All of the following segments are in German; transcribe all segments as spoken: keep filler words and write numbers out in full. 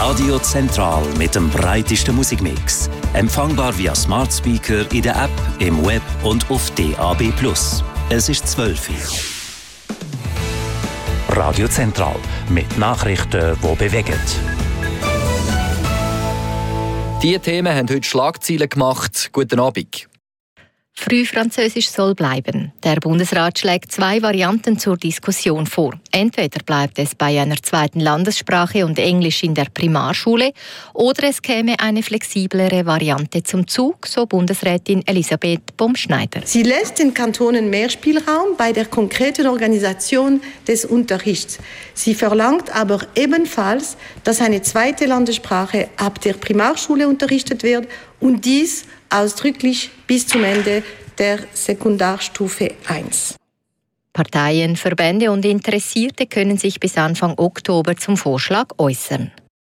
Radio Zentral mit dem breitesten Musikmix. Empfangbar via Smart Speaker in der App, im Web und auf D A B plus. Es ist zwölf Uhr. Radio Zentral mit Nachrichten, die bewegen. Diese Themen haben heute Schlagzeilen gemacht. Guten Abend. Frühfranzösisch soll bleiben. Der Bundesrat schlägt zwei Varianten zur Diskussion vor. Entweder bleibt es bei einer zweiten Landessprache und Englisch in der Primarschule, oder es käme eine flexiblere Variante zum Zug, so Bundesrätin Elisabeth Bomschneider. Sie lässt den Kantonen mehr Spielraum bei der konkreten Organisation des Unterrichts. Sie verlangt aber ebenfalls, dass eine zweite Landessprache ab der Primarschule unterrichtet wird und dies ausdrücklich bis zum Ende der Sekundarstufe eins. Parteien, Verbände und Interessierte können sich bis Anfang Oktober zum Vorschlag äußern.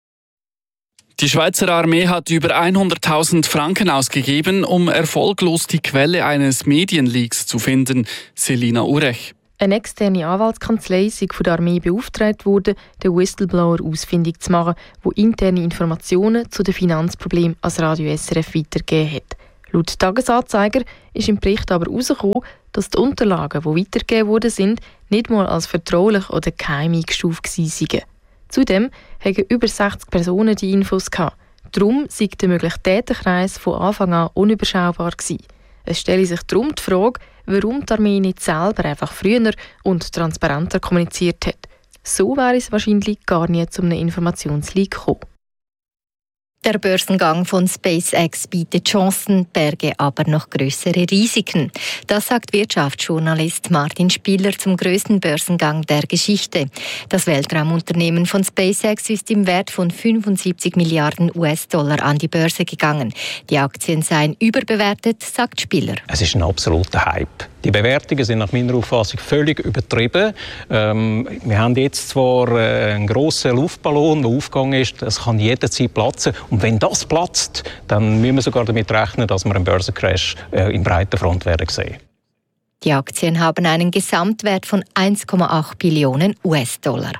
Die Schweizer Armee hat über hunderttausend Franken ausgegeben, um erfolglos die Quelle eines Medienleaks zu finden. Selina Urech. Eine externe Anwaltskanzlei sei von der Armee beauftragt worden, den Whistleblower ausfindig zu machen, der interne Informationen zu den Finanzproblemen als Radio S R F weitergegeben hat. Laut Tagesanzeiger ist im Bericht aber herausgekommen, dass die Unterlagen, die weitergegeben worden sind, nicht mal als vertraulich oder geheim eingestuft waren. Zudem haben über sechzig Personen die Infos gehabt. Darum sei der mögliche Täterkreis von Anfang an unüberschaubar gewesen. Es stelle sich darum die Frage, warum die Armee nicht selber einfach früher und transparenter kommuniziert hat. So wäre es wahrscheinlich gar nie zu einem Informationsleak gekommen. Der Börsengang von SpaceX bietet Chancen, berge aber noch größere Risiken. Das sagt Wirtschaftsjournalist Martin Spieler zum grössten Börsengang der Geschichte. Das Weltraumunternehmen von SpaceX ist im Wert von fünfundsiebzig Milliarden U S-Dollar an die Börse gegangen. Die Aktien seien überbewertet, sagt Spieler. Es ist ein absoluter Hype. Die Bewertungen sind nach meiner Auffassung völlig übertrieben. Ähm, wir haben jetzt zwar äh, einen grossen Luftballon, der aufgegangen ist, das kann jederzeit platzen. Und wenn das platzt, dann müssen wir sogar damit rechnen, dass wir einen Börsencrash äh, in breiter Front werden sehen. Die Aktien haben einen Gesamtwert von eins Komma acht Billionen U S-Dollar.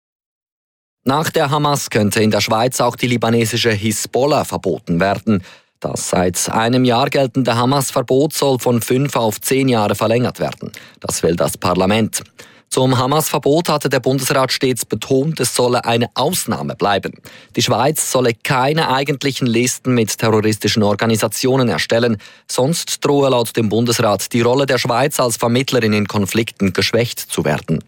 Nach der Hamas könnte in der Schweiz auch die libanesische Hisbollah verboten werden. Das seit einem Jahr geltende Hamas-Verbot soll von fünf auf zehn Jahre verlängert werden. Das will das Parlament. Zum Hamas-Verbot hatte der Bundesrat stets betont, es solle eine Ausnahme bleiben. Die Schweiz solle keine eigentlichen Listen mit terroristischen Organisationen erstellen, sonst drohe laut dem Bundesrat die Rolle der Schweiz als Vermittlerin in Konflikten geschwächt zu werden.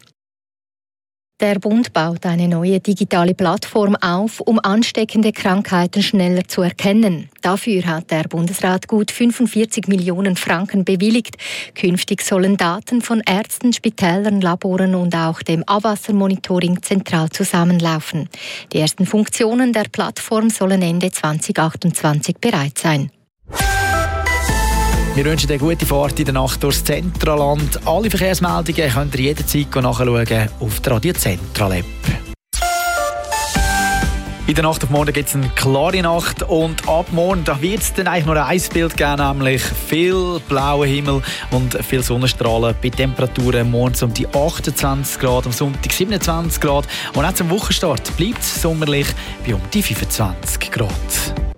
Der Bund baut eine neue digitale Plattform auf, um ansteckende Krankheiten schneller zu erkennen. Dafür hat der Bundesrat gut fünfundvierzig Millionen Franken bewilligt. Künftig sollen Daten von Ärzten, Spitälern, Laboren und auch dem Abwassermonitoring zentral zusammenlaufen. Die ersten Funktionen der Plattform sollen Ende zwanzig achtundzwanzig bereit sein. Wir wünschen eine gute Fahrt in der Nacht durchs Zentraland. Alle Verkehrsmeldungen könnt ihr jederzeit nachschauen auf der Radio Zentral App. In der Nacht auf morgen gibt es eine klare Nacht und ab morgen wird es dann eigentlich nur ein Bild geben, nämlich viel blauer Himmel und viel Sonnenstrahlen bei Temperaturen morgens um die achtundzwanzig Grad, am Sonntag siebenundzwanzig Grad und auch zum Wochenstart bleibt es sommerlich bei um die fünfundzwanzig Grad.